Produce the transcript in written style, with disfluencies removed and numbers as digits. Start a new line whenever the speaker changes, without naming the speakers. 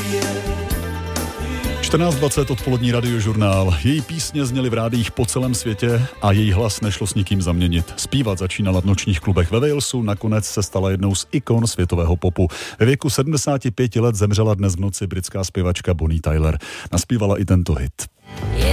14:20 odpolední radiožurnál. Její písně zněly v rádiích po celém světě a její hlas nešlo s nikým zaměnit. Zpívat začínala v nočních klubech ve Walesu, nakonec se stala jednou z ikon světového popu. Ve věku 75 let zemřela dnes v noci britská zpěvačka Bonnie Tyler. Naspívala i tento hit.